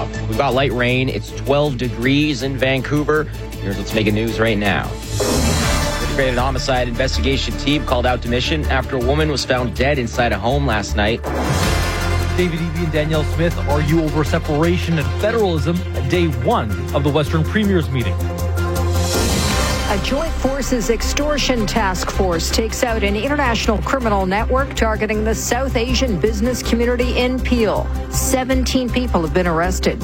We've got light rain. It's 12 degrees in Vancouver. Here's what's making news right now. The integrated homicide investigation team called out to mission after a woman was found dead inside a home last night. David Eby and Danielle Smith argue over separation and federalism at day one of the Western Premiers meeting. A joint forces extortion task force takes out an international criminal network targeting the South Asian business community in Peel. 17 people have been arrested.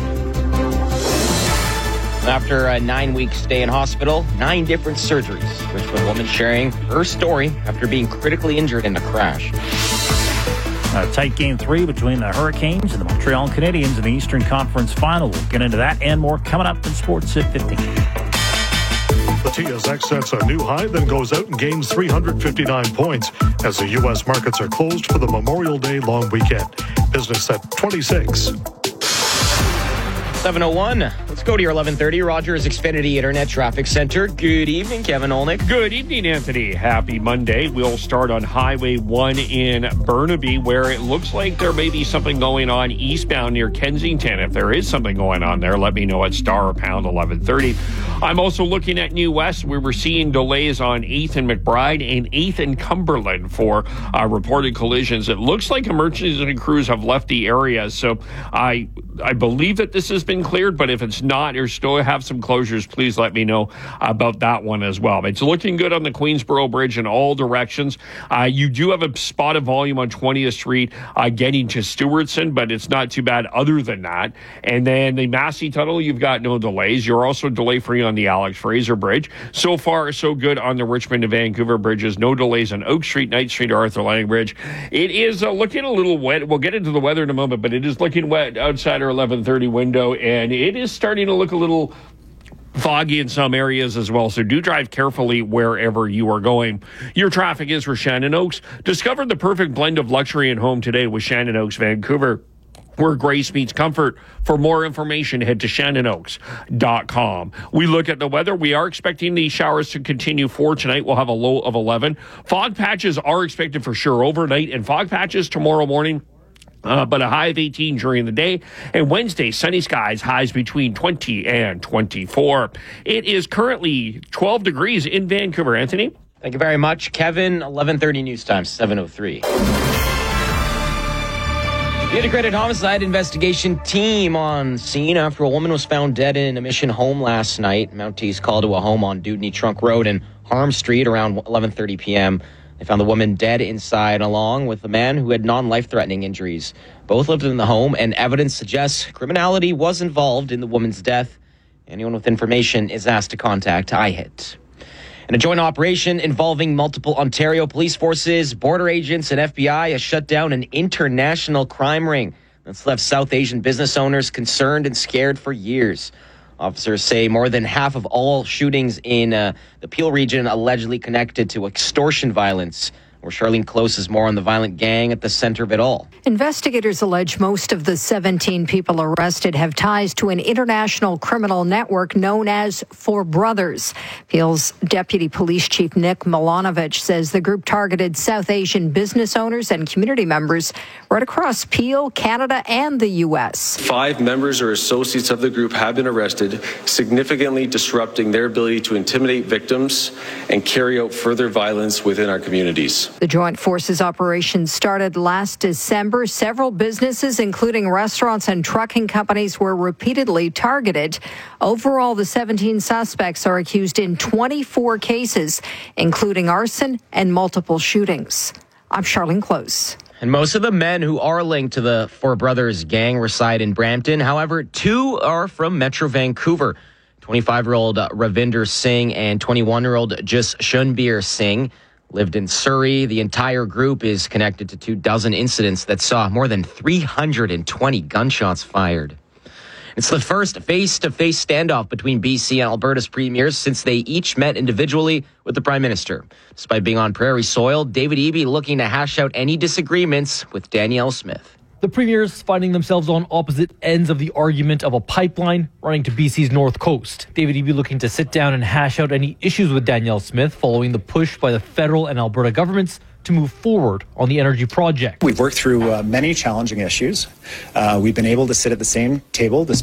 After a 9-week stay in hospital, 9 different surgeries. Richmond woman sharing her story after being critically injured in a crash. A tight Game 3 between the Hurricanes and the Montreal Canadiens in the Eastern Conference Final. We'll get into that and more coming up in Sports at 15. The TSX sets a new high, then goes out and gains 359 points as the U.S. markets are closed for the Memorial Day long weekend. Business at 26. 7:01. Let's go to your 11:30 Rogers Xfinity Internet Traffic Center. Good evening, Kevin Olnick. Good evening, Anthony. Happy Monday. We'll start on Highway 1 in Burnaby, where it looks like there may be something going on eastbound near Kensington. If there is something going on there, let me know at star or pound 1130. I'm also looking at New West. We were seeing delays on 8th and McBride and 8th and Cumberland for reported collisions. It looks like emergency crews have left the area, so I believe that this has been cleared, but if it's not or still have some closures, please let me know about that one as well. It's looking good on the Queensboro Bridge in all directions. You do have a spot of volume on 20th Street getting to Stewartson, but it's not too bad other than that. And then the Massey Tunnel, you've got no delays. You're also delay-free on the Alex Fraser Bridge. So far, so good on the Richmond to Vancouver bridges. No delays on Oak Street, Knight Street, or Arthur Lang Bridge. It is looking a little wet. We'll get into the weather in a moment, but it is looking wet outside our 11:30 window, and it is starting to look a little foggy in some areas as well, so do drive carefully wherever you are going. Your traffic is for Shannon Oaks. Discover the perfect blend of luxury and home today with Shannon Oaks Vancouver, where grace meets comfort. For more information, head to shannonOaks.com. We look at the weather. We are expecting the showers to continue for tonight. We'll have a low of 11. Fog patches are expected for sure overnight, and fog patches tomorrow morning. But a high of 18 during the day. And Wednesday, sunny skies, highs between 20 and 24. It is currently 12 degrees in Vancouver. Anthony? Thank you very much, Kevin. 11:30 news time, 7:03. The integrated homicide investigation team on scene after a woman was found dead in a Mission home last night. Mounties called to a home on Dewdney Trunk Road and Harm Street around 11:30 p.m. They found the woman dead inside along with the man who had non-life-threatening injuries. Both lived in the home, and evidence suggests criminality was involved in the woman's death. Anyone with information is asked to contact IHIT. In a joint operation involving multiple Ontario police forces, border agents, and FBI has shut down an international crime ring that's left South Asian business owners concerned and scared for years. Officers say more than half of all shootings in the Peel region allegedly connected to extortion violence. Where Charlene Close is more on the violent gang at the center of it all. Investigators allege most of the 17 people arrested have ties to an international criminal network known as Four Brothers. Peel's Deputy Police Chief Nick Milanovich says the group targeted South Asian business owners and community members right across Peel, Canada, and the U.S. 5 members or associates of the group have been arrested, significantly disrupting their ability to intimidate victims and carry out further violence within our communities. The Joint Forces operation started last December. Several businesses, including restaurants and trucking companies, were repeatedly targeted. Overall, the 17 suspects are accused in 24 cases, including arson and multiple shootings. I'm Charlene Close. And most of the men who are linked to the Four Brothers gang reside in Brampton. However, 2 are from Metro Vancouver. 25-year-old Ravinder Singh and 21-year-old Jashanbir Singh lived in Surrey. The entire group is connected to 24 incidents that saw more than 320 gunshots fired. It's the first face-to-face standoff between BC and Alberta's premiers since they each met individually with the Prime Minister. Despite being on prairie soil, David Eby looking to hash out any disagreements with Danielle Smith. The premiers finding themselves on opposite ends of the argument of a pipeline running to BC's north coast. David Eby looking to sit down and hash out any issues with Danielle Smith following the push by the federal and Alberta governments to move forward on the energy project. We've worked through many challenging issues. We've been able to sit at the same table